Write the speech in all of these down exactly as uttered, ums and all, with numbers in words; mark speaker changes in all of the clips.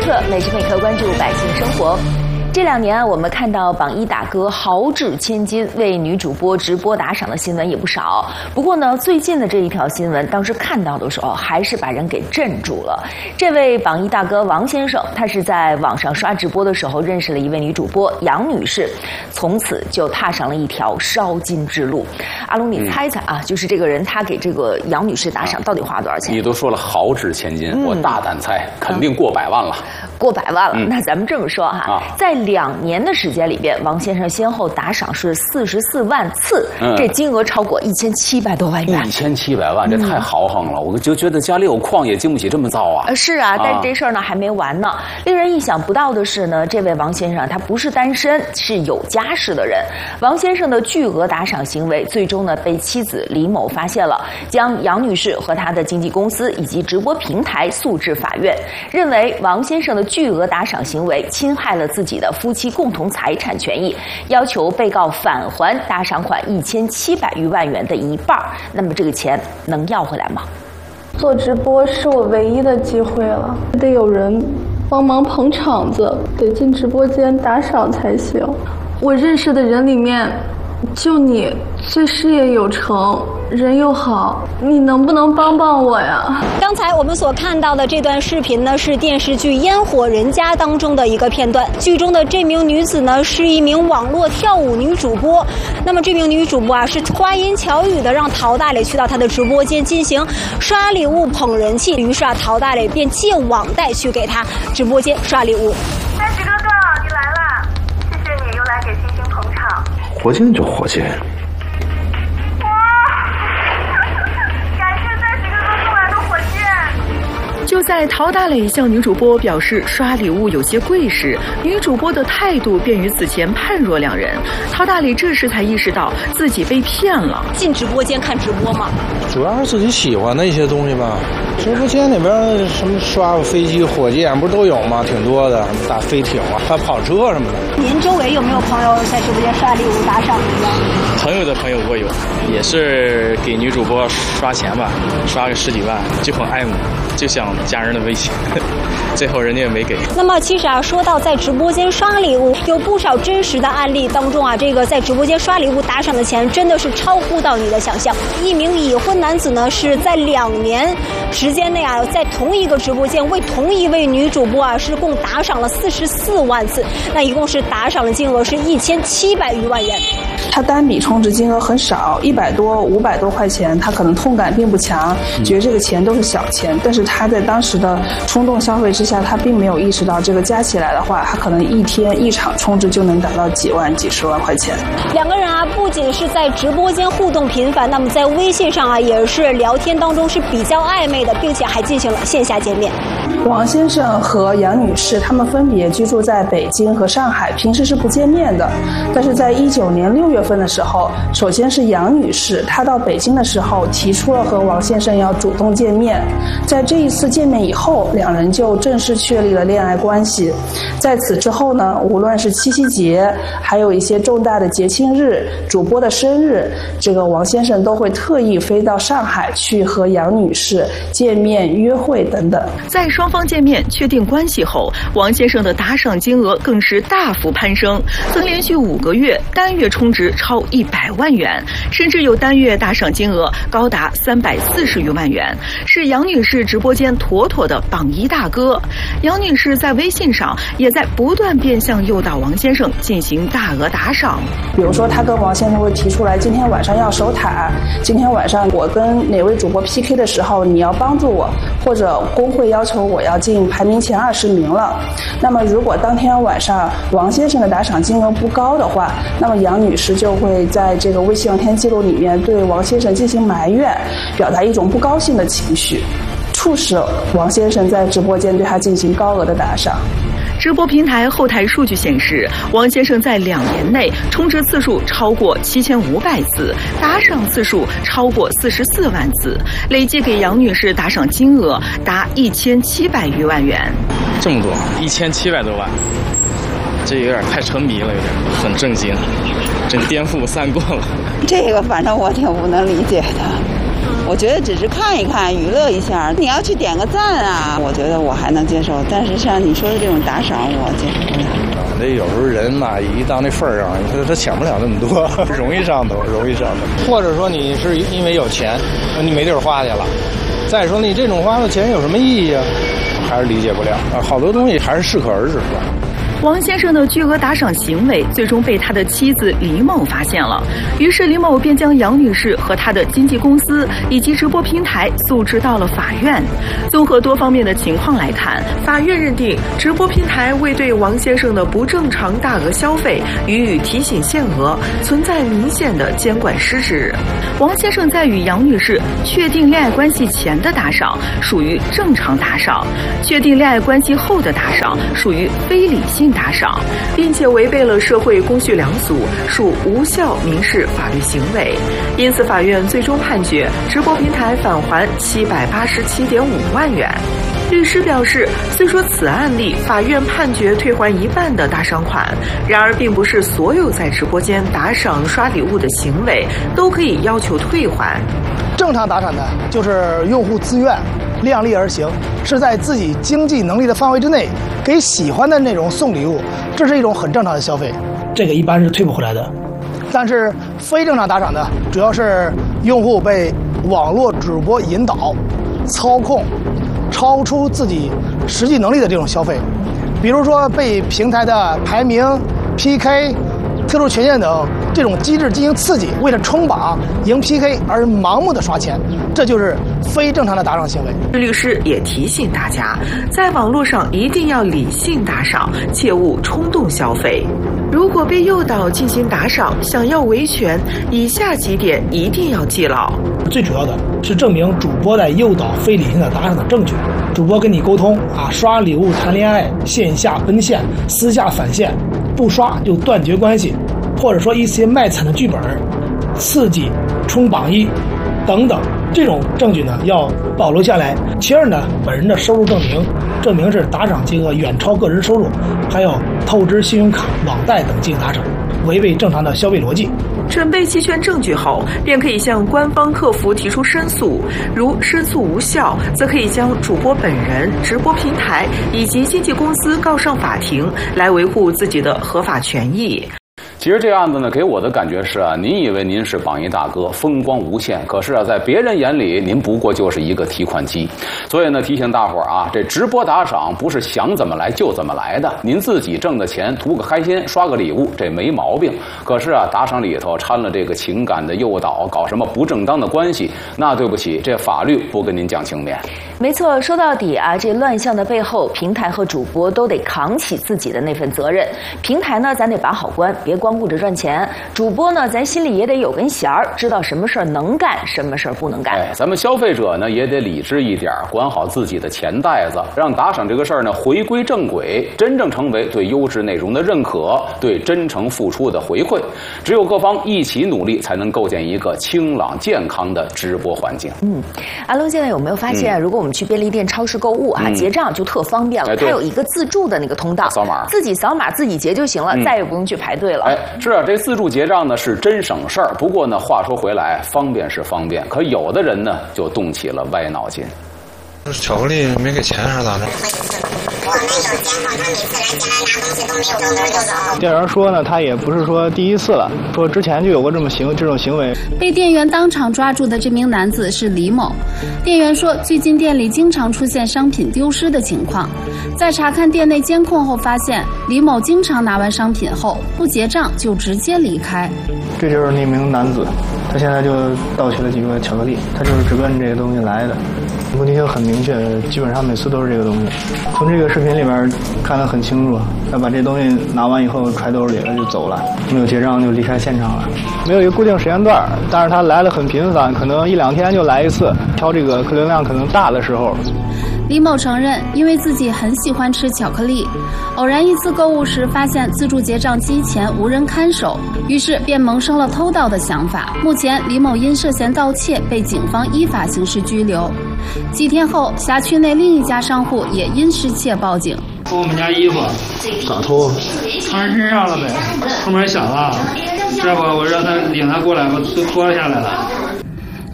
Speaker 1: 刻，每时每刻关注百姓生活。这两年啊，我们看到榜一大哥豪掷千金为女主播直播打赏的新闻也不少。不过呢，最近的这一条新闻，当时看到的时候，还是把人给震住了。这位榜一大哥王先生，他是在网上刷直播的时候认识了一位女主播杨女士，从此就踏上了一条烧金之路。阿龙，你猜猜啊，嗯、就是这个人他给这个杨女士打赏到底花了多少钱？
Speaker 2: 你都说了豪掷千金，嗯、我大胆猜，肯定过百万了。
Speaker 1: 嗯、过百万了，嗯、那咱们这么说哈，啊、在两年的时间里边，王先生先后打赏是四十四万次，嗯、这金额超过一千七百多万元。
Speaker 2: 一千七百万，这太豪横了！嗯、我就觉得家里有矿也经不起这么造啊。
Speaker 1: 呃，是啊，但是这事儿呢还没完呢。令人意想不到的是呢，这位王先生他不是单身，是有家室的人。王先生的巨额打赏行为，最终呢被妻子李某发现了，将杨女士和她的经纪公司以及直播平台诉至法院，认为王先生的巨额打赏行为侵害了自己的夫妻共同财产权益，要求被告返还打赏款一千七百余万元的一半。那么这个钱能要回来吗？
Speaker 3: 做直播是我唯一的机会了，得有人帮忙捧场子，得进直播间打赏才行。我认识的人里面，就你最事业有成，人又好，你能不能帮帮我呀？
Speaker 4: 刚才我们所看到的这段视频呢，是电视剧《烟火人家》当中的一个片段。剧中的这名女子呢，是一名网络跳舞女主播。那么这名女主播啊，是花言巧语的让陶大磊去到她的直播间进行刷礼物捧人气。于是啊，陶大磊便借网贷去给她直播间刷礼物。
Speaker 5: 三喜哥哥，你来了，谢谢你又来给星星捧场。
Speaker 6: 火箭就火箭。
Speaker 7: 就在陶大磊向女主播表示刷礼物有些贵时，女主播的态度便与此前判若两人。陶大磊这时才意识到自己被骗了。
Speaker 4: 进直播间看直播吗？
Speaker 8: 主要是自己喜欢的一些东西吧。直播间里边什么刷飞机、火箭不是都有吗？挺多的，什么大飞艇啊，还有跑车什么的。
Speaker 4: 您周围有没有朋友在直播间刷礼物打赏的？
Speaker 9: 朋友的朋友我有，也是给女主播刷钱吧，刷个十几万，就很爱慕，就想加人的微信，最后人家也没给。
Speaker 4: 那么其实啊，说到在直播间刷礼物，有不少真实的案例当中啊，这个在直播间刷礼物打赏的钱真的是超乎到你的想象。一名已婚男子呢，是在两年时间内啊，在同一个直播间为同一位女主播啊，是共打赏了四十四万次，那一共是打赏的金额是一千七百余万元。
Speaker 10: 他单笔充值金额很少，一百多、五百多块钱，他可能痛感并不强，觉得这个钱都是小钱。但是他在当时的冲动消费之下，他并没有意识到这个加起来的话，他可能一天一场充值就能达到几万、几十万块钱。
Speaker 4: 两个人啊，不仅是在直播间互动频繁，那么在微信上啊，也是聊天当中是比较暧昧的，并且还进行了线下见面。
Speaker 10: 王先生和杨女士他们分别居住在北京和上海，平时是不见面的。但是在一九年六月份的时候，首先是杨女士，她到北京的时候提出了和王先生要主动见面。在这一次见面以后，两人就正式确立了恋爱关系。在此之后呢，无论是七夕节，还有一些重大的节庆日、主播的生日，这个王先生都会特意飞到上海去和杨女士见面、约会等等。
Speaker 7: 在双方见面确定关系后，王先生的打赏金额更是大幅攀升，曾连续五个月单月充值超一百万元，甚至有单月打赏金额高达三百四十余万元，是杨女士直播间妥妥的榜一大哥。杨女士在微信上也在不断变相诱导王先生进行大额打赏。
Speaker 10: 比如说他跟王先生会提出来，今天晚上要守塔，今天晚上我跟哪位主播 P K 的时候你要帮助我，或者工会要求我要进排名前二十名了。那么如果当天晚上王先生的打赏金额不高的话，那么杨女士就会在这个微信聊天记录里面对王先生进行埋怨，表达一种不高兴的情绪，促使王先生在直播间对他进行高额的打赏。
Speaker 7: 直播平台后台数据显示，王先生在两年内充值次数超过七千五百次，打赏次数超过四十四万次，累计给杨女士打赏金额达一千七百余万元。
Speaker 9: 这么多，一千七百多万，这有点太沉迷了，有点很震惊，真颠覆三观了。
Speaker 11: 这个反正我挺不能理解的。
Speaker 6: 我觉得只是看一看，娱乐一下。你要去点个赞啊，我觉得我还能接受。但是像你说的这种打赏，我接受不了。
Speaker 8: 这有时候人嘛，一到那份儿上，他他想不了那么多，容易上头，容易上头。或者说你是因为有钱，你没地儿花去了。再说你这种花的钱有什么意义啊？还是理解不了啊，好多东西还是适可而止吧。
Speaker 7: 王先生的巨额打赏行为最终被他的妻子李某发现了，于是李某便将杨女士和她的经纪公司以及直播平台诉至到了法院。综合多方面的情况来看，法院认定直播平台未对王先生的不正常大额消费予以提醒限额，存在明显的监管失职。王先生在与杨女士确定恋爱关系前的打赏属于正常打赏，确定恋爱关系后的打赏属于非理性打赏，并且违背了社会公序良俗，属无效民事法律行为。因此，法院最终判决直播平台返还七百八十七点五万元。律师表示，虽说此案例法院判决退还一半的打赏款，然而并不是所有在直播间打赏刷礼物的行为都可以要求退还。
Speaker 11: 正常打赏呢，就是用户自愿量力而行，是在自己经济能力的范围之内给喜欢的内容送礼物，这是一种很正常的消费，
Speaker 12: 这个一般是退不回来的。
Speaker 11: 但是非正常打赏呢，主要是用户被网络主播引导、操控，超出自己实际能力的这种消费，比如说被平台的排名、P K、特殊权限等这种机制进行刺激，为了冲榜、赢 P K 而盲目的刷钱，这就是非正常的打赏行为。
Speaker 7: 律师也提醒大家，在网络上一定要理性打赏，切勿冲动消费。如果被诱导进行打赏，想要维权，以下几点一定要记牢。
Speaker 12: 最主要的是证明主播在诱导非理性的打赏的证据。主播跟你沟通啊，刷礼物谈恋爱，线下奔现，私下返现，不刷就断绝关系，或者说一些卖惨的剧本，刺激冲榜一等等，这种证据呢要保留下来。其二呢，本人的收入证明，证明是打赏金额远超个人收入，还有透支信用卡、网贷等进行打赏，违背正常的消费逻辑。
Speaker 7: 准备齐全证据后，便可以向官方客服提出申诉。如申诉无效，则可以将主播本人、直播平台以及经纪公司告上法庭，来维护自己的合法权益。
Speaker 2: 其实这案子呢，给我的感觉是啊，您以为您是榜一大哥，风光无限，可是啊，在别人眼里，您不过就是一个提款机。所以呢，提醒大伙儿啊，这直播打赏不是想怎么来就怎么来的。您自己挣的钱，图个开心，刷个礼物，这没毛病。可是啊，打赏里头掺了这个情感的诱导，搞什么不正当的关系，那对不起，这法律不跟您讲情面。
Speaker 1: 没错，说到底啊，这乱象的背后，平台和主播都得扛起自己的那份责任。平台呢，咱得把好关，别光顾着赚钱；主播呢，咱心里也得有根弦儿，知道什么事儿能干，什么事儿不能干。
Speaker 2: 哎，咱们消费者呢，也得理智一点，管好自己的钱袋子，让打赏这个事儿呢回归正轨，真正成为对优质内容的认可，对真诚付出的回馈。只有各方一起努力，才能构建一个清朗健康的直播环境。
Speaker 1: 嗯，阿龙现在有没有发现，嗯、如果我们去便利店、超市购物啊，嗯、结账就特方便了。它有一个自助的那个通道，
Speaker 2: 扫码，
Speaker 1: 自己扫码自己结就行了，嗯、再也不用去排队了。
Speaker 2: 哎，是啊，这自助结账呢是真省事儿。不过呢，话说回来，方便是方便，可有的人呢就动起了歪脑筋。
Speaker 8: 巧克力没给钱还是咋着？
Speaker 13: 店员说呢，他也不是说第一次了，说之前就有过这么行这种行为。
Speaker 14: 被店员当场抓住的这名男子是李某。店员说，最近店里经常出现商品丢失的情况，在查看店内监控后发现，李某经常拿完商品后不结账就直接离开。
Speaker 13: 这就是那名男子，他现在就盗取了几个巧克力，他就是直奔这个东西来的。目的性很明确，基本上每次都是这个东西。从这个视频里边看得很清楚，他把这东西拿完以后揣兜里了就走了，没有结账就离开现场了。没有一个固定时间段，但是他来的很频繁，可能一两天就来一次，挑这个客流量可能大的时候。
Speaker 14: 李某承认，因为自己很喜欢吃巧克力，偶然一次购物时发现自助结账机前无人看守，于是便萌生了偷盗的想法。目前，李某因涉嫌盗窃被警方依法刑事拘留。几天后，辖区内另一家商户也因失窃报警。
Speaker 15: 偷我们家衣服，
Speaker 13: 咋偷？
Speaker 15: 穿身上了呗，后门响了，这不我让他领他过来，我都脱下来了。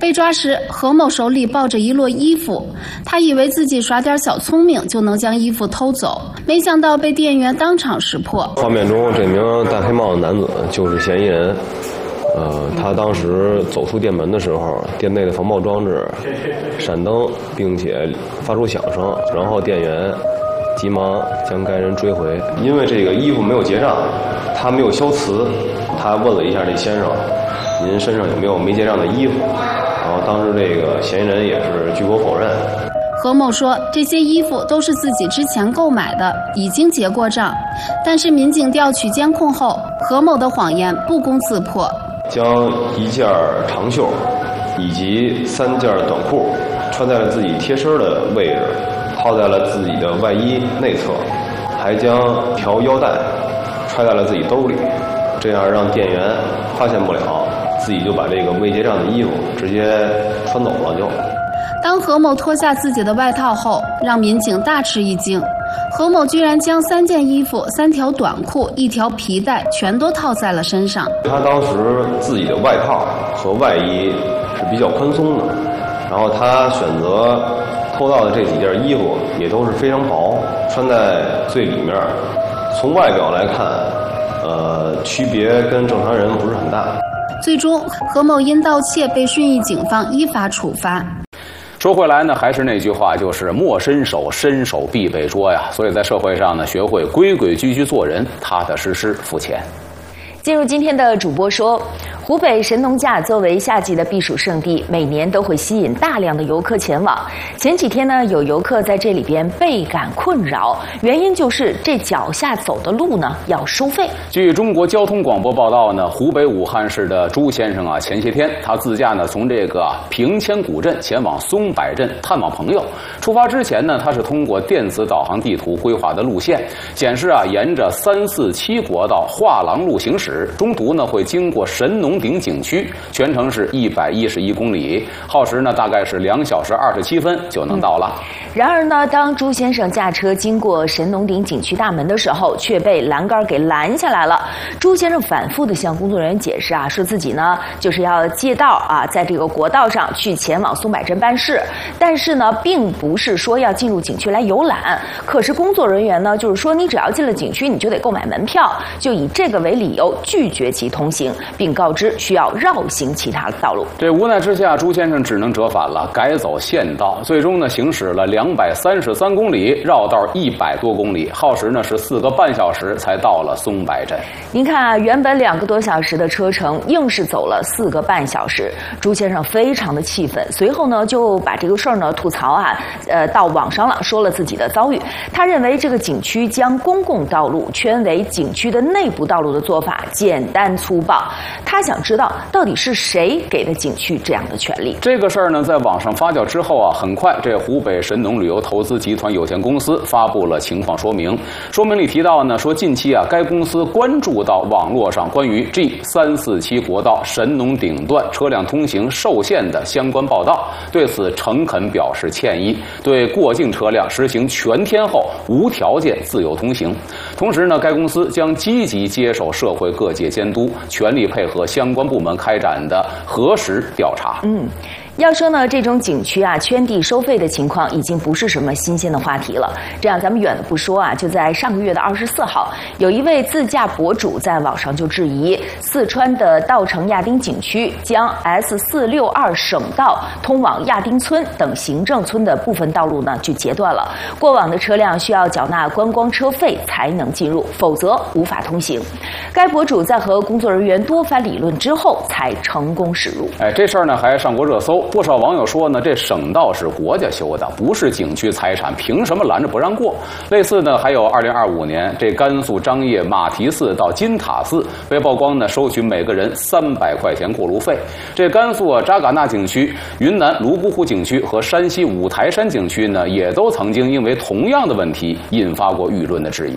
Speaker 14: 被抓时，何某手里抱着一摞衣服，他以为自己耍点小聪明就能将衣服偷走，没想到被店员当场识破。
Speaker 16: 画面中这名戴黑帽的男子就是嫌疑人。呃，他当时走出店门的时候，店内的防爆装置闪灯，并且发出响声，然后店员急忙将该人追回。因为这个衣服没有结账，他没有销辞，他问了一下这先生，您身上有没有没结账的衣服？然后当时这个嫌疑人也是据口否认。
Speaker 14: 何某说，这些衣服都是自己之前购买的，已经结过账。但是民警调取监控后，何某的谎言不攻自破。
Speaker 16: 将一件长袖以及三件短裤穿在了自己贴身的位置，套在了自己的外衣内侧，还将一条腰带揣在了自己兜里，这样让店员发现不了，自己就把这个未结账的衣服直接穿走了就。
Speaker 14: 当何某脱下自己的外套后，让民警大吃一惊。何某居然将三件衣服、三条短裤、一条皮带全都套在了身上。
Speaker 16: 他当时自己的外套和外衣是比较宽松的，然后他选择偷盗的这几件衣服也都是非常薄，穿在最里面。从外表来看，呃，区别跟正常人不是很大。
Speaker 14: 最终，何某因盗窃被顺义警方依法处罚。
Speaker 2: 说回来呢，还是那句话，就是莫伸手，伸手必被捉呀。所以在社会上呢，学会规规矩矩做人，踏踏实实付钱。
Speaker 1: 进入今天的主播说，湖北神农架作为夏季的避暑胜地，每年都会吸引大量的游客前往。前几天呢，有游客在这里边倍感困扰，原因就是这脚下走的路呢要收费。
Speaker 2: 据中国交通广播报道呢，湖北武汉市的朱先生啊，前些天他自驾呢从这个平千古镇前往松柏镇探望朋友。出发之前呢，他是通过电子导航地图规划的路线，显示啊，沿着三四七国道画廊路行驶。中途呢会经过神农顶景区，全程是一百一十一公里，耗时呢大概是两小时二十七分就能到了。
Speaker 1: 嗯、然而呢，当朱先生驾车经过神农顶景区大门的时候，却被栏杆给拦下来了。朱先生反复的向工作人员解释啊，说自己呢就是要借道啊，在这个国道上去前往松柏镇办事，但是呢，并不是说要进入景区来游览。可是工作人员呢，就是说你只要进了景区，你就得购买门票，就以这个为理由拒绝其通行，并告知需要绕行其他的道路。
Speaker 2: 这无奈之下，朱先生只能折返了，改走县道。最终呢，行驶了两百三十三公里，绕道一百多公里，耗时呢是四个半小时才到了松柏镇。
Speaker 1: 您看啊，原本两个多小时的车程，硬是走了四个半小时。朱先生非常的气愤，随后呢就把这个事儿呢吐槽啊，呃，到网上了，说了自己的遭遇。他认为这个景区将公共道路圈为景区的内部道路的做法简单粗暴，他想知道到底是谁给了景区这样的权利。
Speaker 2: 这个事儿呢，在网上发酵之后啊，很快这湖北神农旅游投资集团有限公司发布了情况说明。说明里提到呢，说近期啊，该公司关注到网络上关于 G 三四七国道神农顶段车辆通行受限的相关报道，对此诚恳表示歉意，对过境车辆实行全天候无条件自由通行。同时呢，该公司将积极接受社会各界监督，全力配合相关部门开展的核实调查。
Speaker 1: 嗯。要说呢，这种景区啊圈地收费的情况已经不是什么新鲜的话题了。这样咱们远的不说啊，就在上个月的二十四号，有一位自驾博主在网上就质疑四川的稻城亚丁景区将 S 四六二省道通往亚丁村等行政村的部分道路呢就截断了，过往的车辆需要缴纳观光车费才能进入，否则无法通行。该博主在和工作人员多番理论之后，才成功驶入。
Speaker 2: 哎，这事儿呢还上过热搜。不少网友说呢，这省道是国家修的，不是景区财产，凭什么拦着不让过？类似呢，还有二零二五年这甘肃张掖马蹄寺到金塔寺被曝光呢，收取每个人三百块钱过路费。这甘肃啊扎尕那景区、云南泸沽湖景区和山西五台山景区呢，也都曾经因为同样的问题引发过舆论的质疑。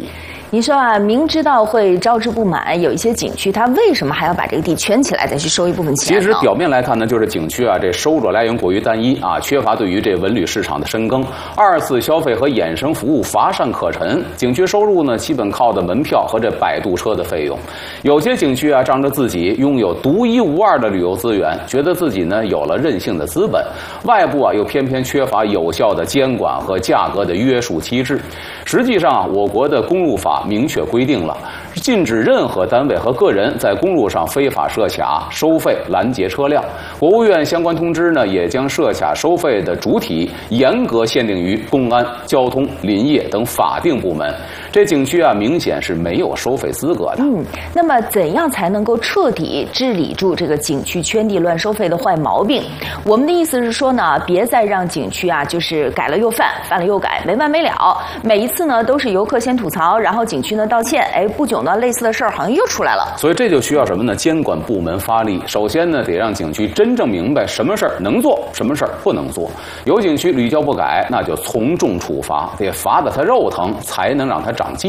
Speaker 1: 你说啊，明知道会招致不满，有一些景区它为什么还要把这个地圈起来，再去收一部分钱呢？
Speaker 2: 其实表面来看呢，就是景区啊，这收入来源过于单一啊，缺乏对于这文旅市场的深耕，二次消费和衍生服务乏善可陈。景区收入呢，基本靠的门票和这摆渡车的费用。有些景区啊，仗着自己拥有独一无二的旅游资源，觉得自己呢有了任性的资本，外部啊又偏偏缺乏有效的监管和价格的约束机制。实际上啊，我国的公路法明确规定了，禁止任何单位和个人在公路上非法设卡、收费、拦截车辆。国务院相关通知呢，也将设卡收费的主体严格限定于公安、交通、林业等法定部门。这景区啊，明显是没有收费资格的。
Speaker 1: 嗯，那么怎样才能够彻底治理住这个景区圈地乱收费的坏毛病？我们的意思是说呢，别再让景区啊，就是改了又犯，犯了又改，没完没了。每一次呢，都是游客先吐槽，然后景区呢道歉，哎，不久呢，类似的事儿好像又出来了。
Speaker 2: 所以这就需要什么呢？监管部门发力。首先呢，得让景区真正明白什么事儿能做，什么事儿不能做。有景区屡教不改，那就从重处罚，得罚得他肉疼，才能让他长记。